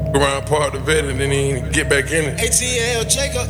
Around part the vet and then he get back in it. ATL Jacob.